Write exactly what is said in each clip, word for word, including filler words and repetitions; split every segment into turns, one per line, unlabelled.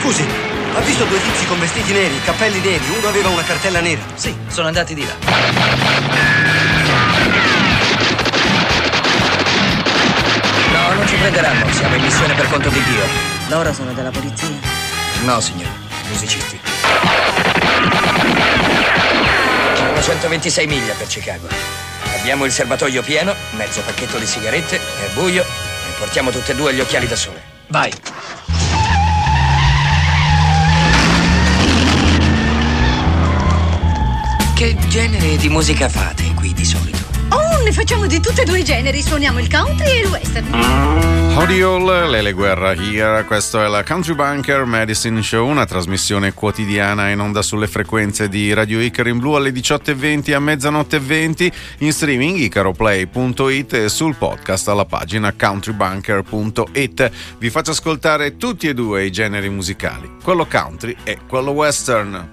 Scusi, ha visto due tizi con vestiti neri, cappelli neri, uno aveva una cartella nera?
Sì, sono andati di là. No, non ci prenderanno, siamo in missione per conto di Dio.
Loro sono della polizia?
No, signore, musicisti. Sono centoventisei miglia per Chicago. Abbiamo il serbatoio pieno, mezzo pacchetto di sigarette, è buio e portiamo tutte e due gli occhiali da sole. Vai. Che genere di musica fate qui di solito?
Oh, ne facciamo di tutti e due i generi, suoniamo il country e il western.
Howdy all, Lele Guerra here, questo è la Country Bunker Medicine Show, una trasmissione quotidiana in onda sulle frequenze di Radio Icaro in blu alle diciotto e venti a mezzanotte e venti, in streaming icaroplay punto it e sul podcast alla pagina countrybunker punto it. Vi faccio ascoltare tutti e due i generi musicali, quello country e quello western.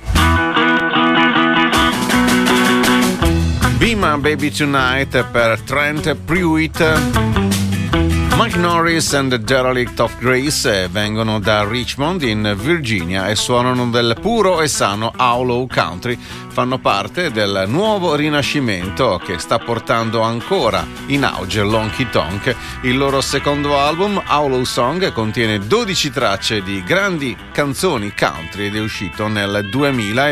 Be My Baby Tonight per Trent Pruitt. Mike Norris and the Derelict of Grace vengono da Richmond in Virginia e suonano del puro e sano Outlaw Country. Fanno parte del nuovo rinascimento che sta portando ancora in auge l'Honky Tonk. Il loro secondo album, Outlaw Song, contiene dodici tracce di grandi canzoni country ed è uscito nel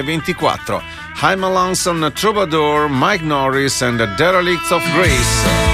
duemilaventiquattro. I'm a Lonesome Troubadour, Mike Norris and the Derelicts of Grace.